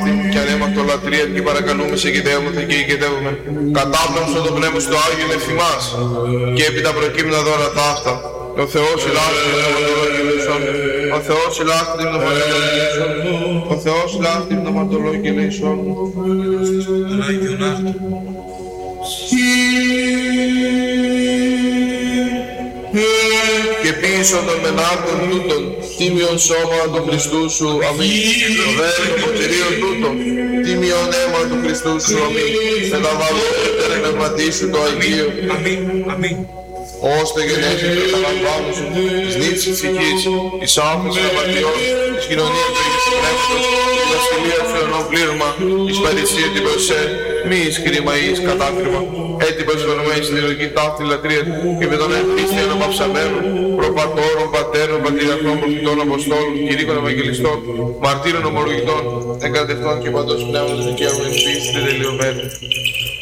αυτή και ανέμακτολατρία και παρακαλούμε σε οικητεύομεθα και οικητεύουμε. Κατάπτωμσο το πνεύμα στο Άγιον ευθυμάς και επί τα προκείμενα δώρα ταύτα. Ο Θεός ηλάχθη την πνευματολόγη ελεησόν. Ο Θεός ηλάχθη την πνευματολόγη ελεησόν. Ο Θεός ηλάχθη την πνευματολόγη ελεησόν. Και πίσω των μενάρτων τούτων, τίμιον σώμα του Χριστού σου, αμήν. Το δέρμα των κτηρίων τούτων, τίμιον αίμα του Χριστού σου, αμήν. Μεταβάλλω το πνευματί σου το Αγίο, αμήν. Ώστε γενέσεις και τα λαμβάνουν σου, της νύχτης της ψυχής, της άφης των απατιών, της κοινωνίας του Ήγης Πνεύματος, της βασιλείας του ενό πλήρωμα, της παρησία την προσέ, μη εις κρίμα ή εις κατάκριμα, έτυπος φορμένη στη λογική ταύτη λατρεία και με τον χριστιανό παψαμένων, προπατώρων, πατέρων, πατριαρχών, προφητών, αποστόλων, κηρύκων ευαγγελιστών, μαρτύρων ομολογητών, εγκατευτών και παντός πνεύματος δικαίου εν πίστη τελειωμένου.